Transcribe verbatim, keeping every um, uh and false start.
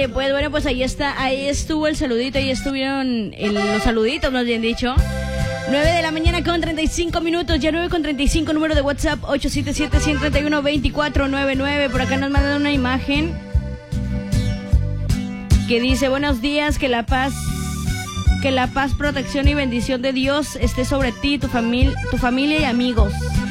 Sale, pues bueno, pues ahí está, ahí estuvo el saludito, ahí estuvieron el, los saluditos, más bien dicho. nueve de la mañana con treinta y cinco minutos, ya nueve con treinta y cinco, número de WhatsApp ocho siete siete, uno tres uno, dos cuatro nueve nueve. Por acá nos mandan una imagen que dice: buenos días, que la paz, que la paz, protección y bendición de Dios esté sobre ti, tu familia, tu familia y amigos.